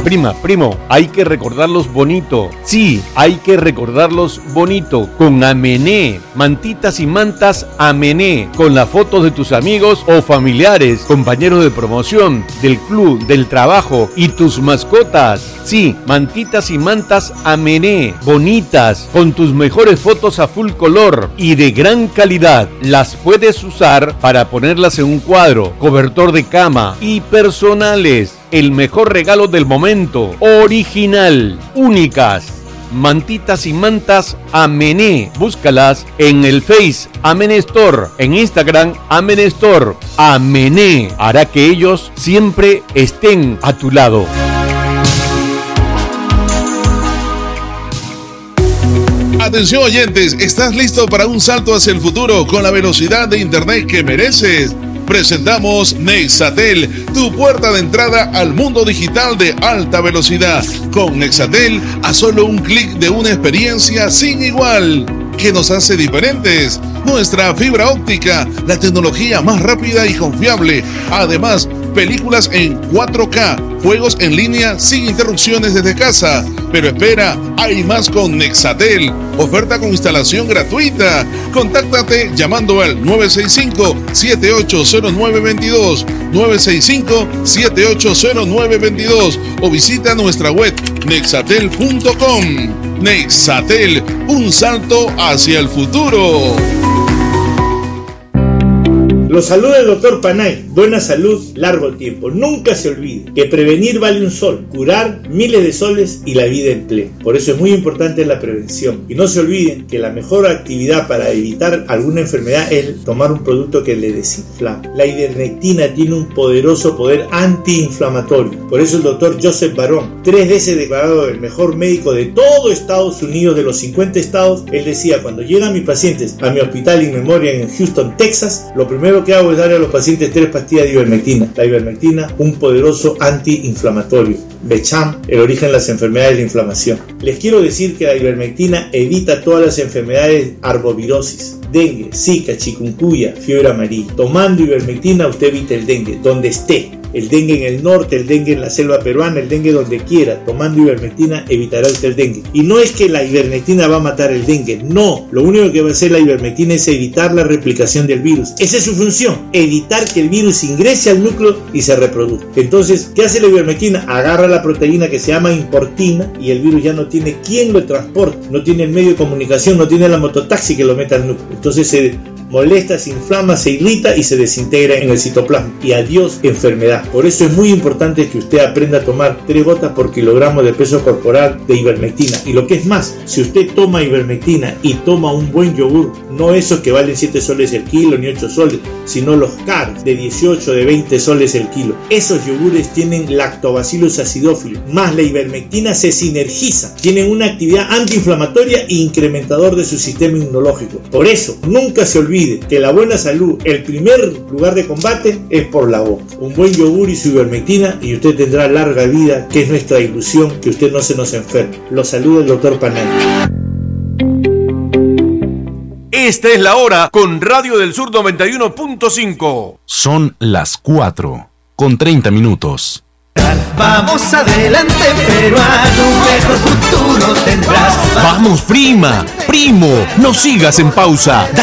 Primo, hay que recordarlos bonito. Sí, hay que recordarlos bonito. Con Amené, mantitas y mantas Amené, con las fotos de tus amigos o familiares, compañeros de promoción, del club, del trabajo y tus mascotas. Sí, mantitas y mantas Amené, bonitas, con tus mejores fotos a full color y de gran calidad. Las puedes usar para ponerlas en un cuadro, cobertor de cama y personales. El mejor regalo del momento, original, únicas. Mantitas y mantas Amené. Búscalas en el Face Amené Store, en Instagram Amené Store. Amené hará que ellos siempre estén a tu lado. Atención oyentes, ¿estás listo para un salto hacia el futuro con la velocidad de internet que mereces? Presentamos Nexatel, tu puerta de entrada al mundo digital de alta velocidad. Con Nexatel, a solo un clic de una experiencia sin igual. ¿Qué nos hace diferentes? Nuestra fibra óptica, la tecnología más rápida y confiable. Además, películas en 4K, juegos en línea sin interrupciones desde casa. Pero espera, hay más con Nexatel. Oferta con instalación gratuita. Contáctate llamando al 965-780922, 965-780922 o visita nuestra web nexatel.com. Nexatel, un salto hacia el futuro. Los saluda el Dr. Panay. Buena salud, largo tiempo. Nunca se olvide que prevenir vale un sol, curar miles de soles y la vida en pleno. Por eso es muy importante la prevención. Y no se olviden que la mejor actividad para evitar alguna enfermedad es tomar un producto que le desinflama. La ivermectina tiene un poderoso poder antiinflamatorio. Por eso el Dr. Joseph Barón, 3 veces declarado el mejor médico de todo Estados Unidos, de los 50 estados, él decía: cuando llegan mis pacientes a mi hospital In Memoriam en Houston, Texas, lo primero que hago es darle a los pacientes 3 pastillas de ivermectina. La ivermectina, un poderoso antiinflamatorio. Becham, el origen de las enfermedades de la inflamación. Les quiero decir que la ivermectina evita todas las enfermedades arbovirosis, dengue, zika, chikungunya, fiebre amarilla. Tomando ivermectina usted evita el dengue donde esté. El dengue en el norte, el dengue en la selva peruana, el dengue donde quiera. Tomando ivermectina evitará usted el dengue. Y no es que la ivermectina va a matar el dengue, no. Lo único que va a hacer la ivermectina es evitar la replicación del virus. Esa es su función, evitar que el virus ingrese al núcleo y se reproduzca. Entonces, ¿qué hace la ivermectina? Agarra la proteína que se llama importina y el virus ya no tiene quien lo transporte, no tiene el medio de comunicación, no tiene la mototaxi que lo meta al núcleo. Entonces se molesta, se inflama, se irrita y se desintegra en el citoplasma. Y adiós enfermedad. Por eso es muy importante que usted aprenda a tomar 3 gotas por kilogramo de peso corporal de ivermectina. Y lo que es más, si usted toma ivermectina y toma un buen yogur, no esos que valen 7 soles el kilo ni 8 soles, sino los caros de 18, de 20 soles el kilo. Esos yogures tienen lactobacillus acidophilus, más la ivermectina se sinergiza. Tienen una actividad antiinflamatoria e incrementador de su sistema inmunológico. Por eso, nunca se olvide que la buena salud, el primer lugar de combate es por la boca. Un buen yogur y su ivermectina y usted tendrá larga vida, que es nuestra ilusión, que usted no se nos enferme. Lo saluda el Dr. Panay. Esta es la hora con Radio del Sur 91.5. Son las 4:30. Vamos adelante, peruano, un mejor futuro tendrás. Vamos, primo, no sigas en pausa.